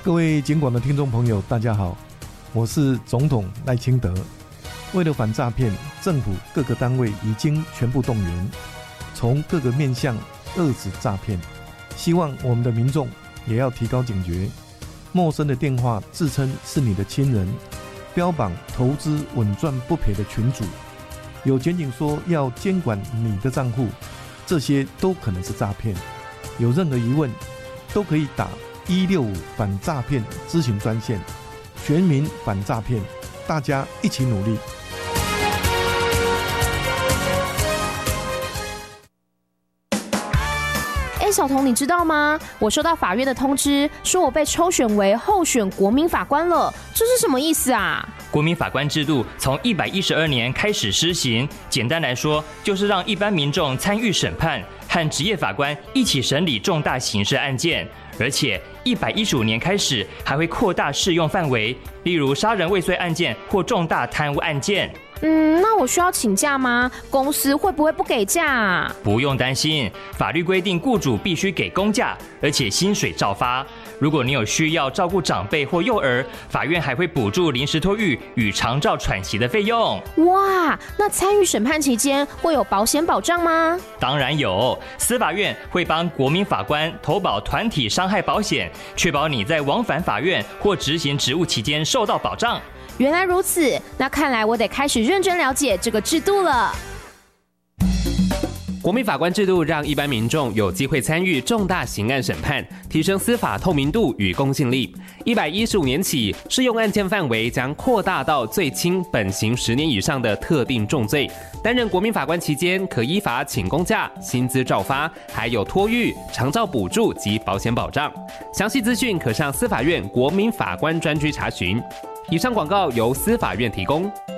各位警广的听众朋友，大家好，我是总统赖清德。为了反诈骗，政府各个单位已经全部动员，从各个面向遏止诈骗。希望我们的民众也要提高警觉，陌生的电话自称是你的亲人，标榜投资稳赚不赔的群组，有检警说要监管你的账户，这些都可能是诈骗。有任何疑问，都可以打165反诈骗咨询专线，全民反诈骗，大家一起努力。 小童，你知道吗？我收到法院的通知，说我被抽选为候选国民法官了，这是什么意思啊？ 国民法官制度从112年开始施行，简单来说，就是让一般民众参与审判，和职业法官一起审理重大刑事案件。而且115年开始还会扩大适用范围，例如杀人未遂案件或重大贪污案件。 那我需要请假吗？公司会不会不给假啊？ 不用担心，法律规定雇主必须给公假，而且薪水照发。如果你有需要照顾长辈或幼儿，法院还会补助临时托育与长照喘息的费用。 哇，那参与审判期间会有保险保障吗？ 当然有，司法院会帮国民法官投保团体伤害保险，确保你在往返法院或执行职务期间受到保障。 原来如此，那看来我得开始认真了解这个制度了。 国民法官制度让一般民众有机会参与重大刑案审判，提升司法透明度与公信力。115年起，适用案件范围将扩大到最轻本刑10年以上的特定重罪。担任国民法官期间，可依法请公假、薪资照发，还有托育、长照补助及保险保障。详细资讯可上司法院国民法官专区查询。以上广告由司法院提供。